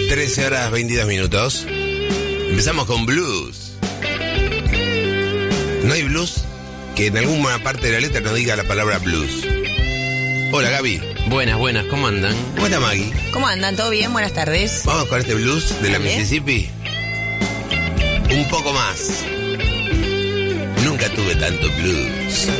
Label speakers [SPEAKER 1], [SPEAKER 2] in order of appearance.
[SPEAKER 1] 13 horas 22 minutos. Empezamos con blues. No hay blues que en alguna parte de la letra no diga la palabra blues. Hola, Gaby.
[SPEAKER 2] Buenas, ¿cómo andan?
[SPEAKER 1] ¿Cómo está, Maggie?
[SPEAKER 3] ¿Cómo andan? ¿Todo bien? Buenas tardes.
[SPEAKER 1] Vamos con este blues de la
[SPEAKER 3] Dale.
[SPEAKER 1] Mississippi. Un poco más. Nunca tuve tanto blues.